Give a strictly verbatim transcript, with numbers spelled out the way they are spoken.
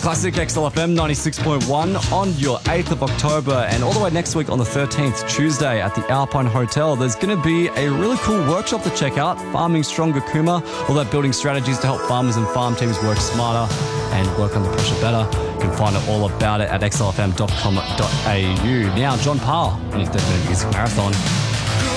Classic X L F M ninety-six point one on your eighth of October, and all the way next week on the thirteenth, Tuesday at the Alpine Hotel, there's going to be a really cool workshop to check out, Farming Stronger Kuma, all that building strategies to help farmers and farm teams work smarter and work under pressure better. You can find out all about it at x l f m dot com dot a u. Now, John Parr in his thirty minute Music Marathon.